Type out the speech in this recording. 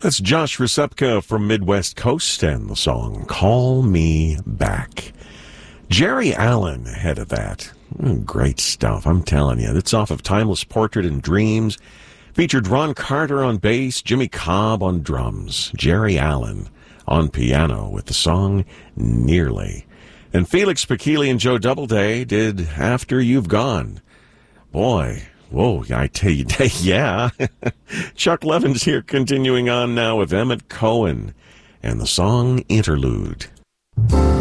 That's Josh Resupka from Midwest Coast and the song Call Me Back. Jerry Allen ahead of that. Great stuff, I'm telling you. It's off of Timeless Portrait and Dreams. Featured Ron Carter on bass, Jimmy Cobb on drums, Jerry Allen on piano with the song Nearly. And Felix Pikili and Joe Doubleday did After You've Gone. Boy, whoa, I tell you, yeah. Chuck Levin's here continuing on now with Emmett Cohen and the song Interlude.